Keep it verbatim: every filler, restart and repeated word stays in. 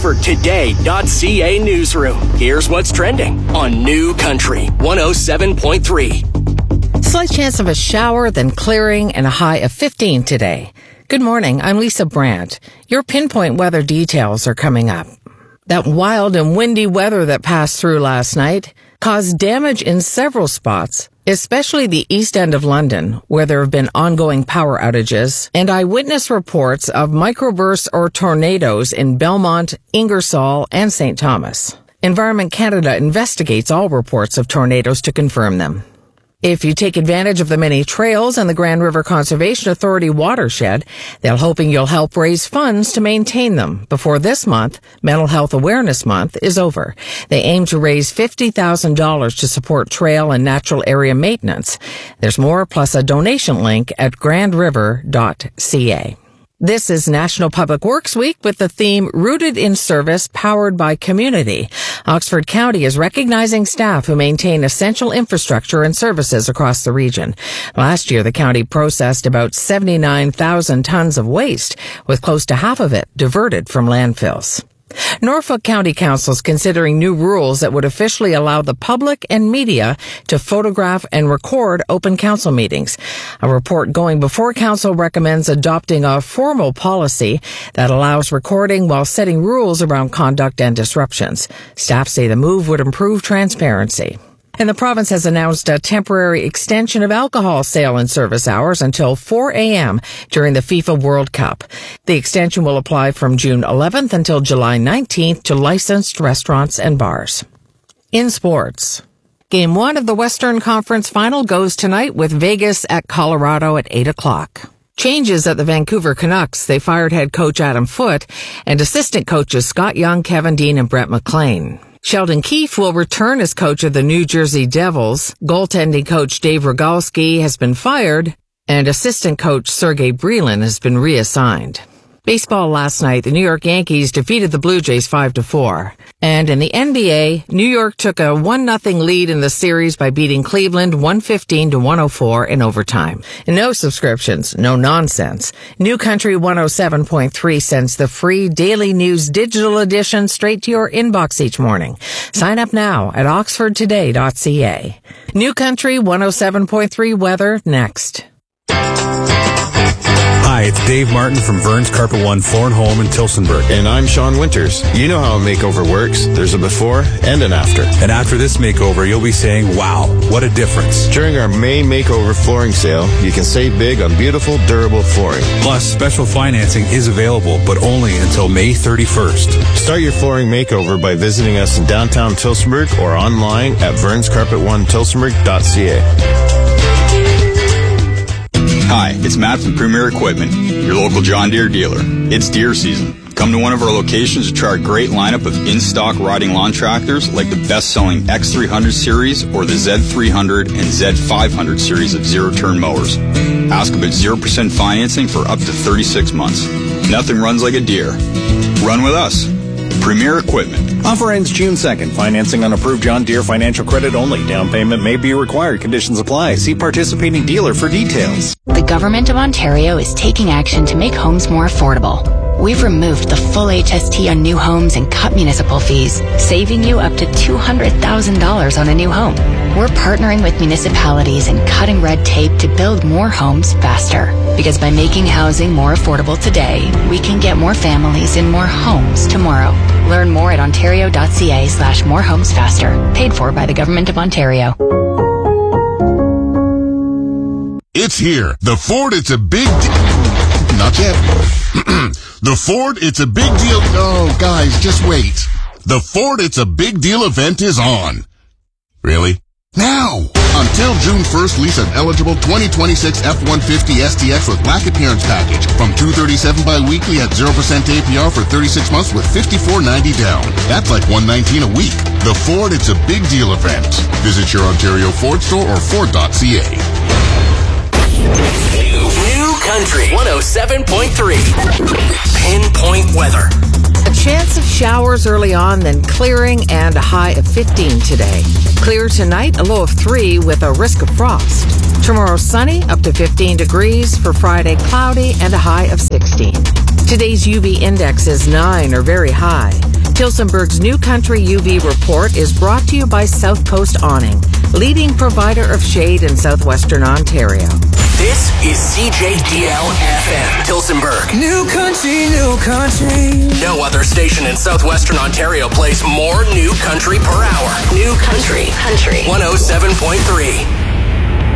Oxford Today dot C A newsroom. Here's what's trending on New Country one oh seven point three. Slight chance of a shower, then clearing, and a high of fifteen today. Good morning, I'm Lisa Brandt. Your pinpoint weather details are coming up. That wild and windy weather that passed through last night caused damage in several spots, especially the east end of London, where there have been ongoing power outages, and eyewitness reports of microbursts or tornadoes in Belmont, Ingersoll, and Saint Thomas. Environment Canada investigates all reports of tornadoes to confirm them. If you take advantage of the many trails in the Grand River Conservation Authority watershed, they're hoping you'll help raise funds to maintain them before this month, Mental Health Awareness Month, is over. They aim to raise fifty thousand dollars to support trail and natural area maintenance. There's more, plus a donation link at grand river dot c a. This is National Public Works Week with the theme Rooted in Service, Powered by Community. Oxford County is recognizing staff who maintain essential infrastructure and services across the region. Last year, the county processed about seventy-nine thousand tons of waste, with close to half of it diverted from landfills. Norfolk County Council is considering new rules that would officially allow the public and media to photograph and record open council meetings. A report going before council recommends adopting a formal policy that allows recording while setting rules around conduct and disruptions. Staff say the move would improve transparency. And the province has announced a temporary extension of alcohol sale and service hours until four a.m. during the FIFA World Cup. The extension will apply from June eleventh until July nineteenth to licensed restaurants and bars. In sports, Game one of the Western Conference Final goes tonight with Vegas at Colorado at eight o'clock. Changes at the Vancouver Canucks. They fired head coach Adam Foote and assistant coaches Scott Young, Kevin Dean, and Brett McLean. Sheldon Keefe will return as coach of the New Jersey Devils. Goaltending coach Dave Rogalski has been fired, and assistant coach Sergei Brylin has been reassigned. Baseball last night, the New York Yankees defeated the Blue Jays five to four. And in the N B A, New York took a one nothing lead in the series by beating Cleveland one fifteen to one oh four in overtime. No subscriptions, no nonsense. New Country one oh seven point three sends the free Daily News digital edition straight to your inbox each morning. Sign up now at oxford today dot c a. New Country one oh seven point three weather next. Hi, it's Dave Martin from Vern's Carpet One Floor and Home in Tilsonburg. And I'm Sean Winters. You know how a makeover works. There's a before and an after. And after this makeover, you'll be saying, wow, what a difference. During our May Makeover flooring sale, you can save big on beautiful, durable flooring. Plus, special financing is available, but only until May thirty-first. Start your flooring makeover by visiting us in downtown Tilsonburg or online at verns carpet one tilsonburg dot c a. Hi, it's Matt from Premier Equipment, your local John Deere dealer. It's deer season. Come to one of our locations to try our great lineup of in-stock riding lawn tractors like the best-selling X three hundred series or the Z three hundred and Z five hundred series of zero-turn mowers. Ask about zero percent financing for up to thirty-six months. Nothing runs like a deer. Run with us. Premier Equipment. Offer ends June second. Financing on approved John Deere financial credit only. Down payment may be required. Conditions apply. See participating dealer for details. The Government of Ontario is taking action to make homes more affordable. We've removed the full H S T on new homes and cut municipal fees, saving you up to two hundred thousand dollars on a new home. We're partnering with municipalities and cutting red tape to build more homes faster. Because by making housing more affordable today, we can get more families in more homes tomorrow. Learn more at ontario dot c a slash more homes faster. Paid for by the Government of Ontario. It's here. The Ford It's a Big Deal. Not yet. The Ford It's a Big Deal. Oh, guys, just wait. The Ford It's a Big Deal event is on. Really? Now! Until June first, lease an eligible twenty twenty-six F one fifty S T X with black appearance package from two hundred thirty-seven dollars bi-weekly at zero percent A P R for thirty-six months with fifty-four ninety down. That's like one nineteen a week. The Ford It's a Big Deal event. Visit your Ontario Ford store or ford dot c a. New Country one oh seven point three. Pinpoint weather. A chance of showers early on, then clearing, and a high of fifteen today. Clear tonight, a low of three with a risk of frost. Tomorrow sunny, up to fifteen degrees. For Friday, cloudy and a high of sixteen. Today's U V index is nine or very high. Tilsonburg's New Country U V report is brought to you by South Coast Awning, leading provider of shade in southwestern Ontario. This is C J D L F M, Tilsonburg. New country, new country. No other station in southwestern Ontario plays more new country per hour. New country, country. one oh seven point three.